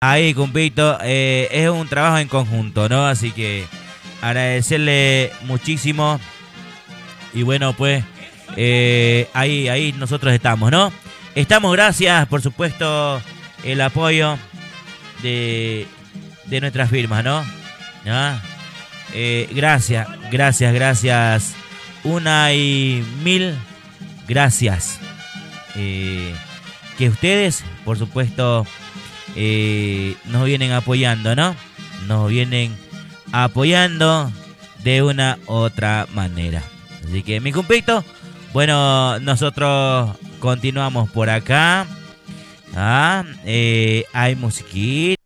Ahí, cumpito, es un trabajo en conjunto, ¿no? Así que agradecerle muchísimo. Y bueno, pues ahí nosotros estamos, ¿no? Estamos, gracias, por supuesto, el apoyo de, de nuestras firmas, ¿no? ¿Ah? Gracias. Una y mil gracias. Que ustedes, por supuesto, nos vienen apoyando, ¿no? Nos vienen apoyando de una otra manera. Así que, mi compito, bueno, nosotros continuamos por acá. Hay musiquita.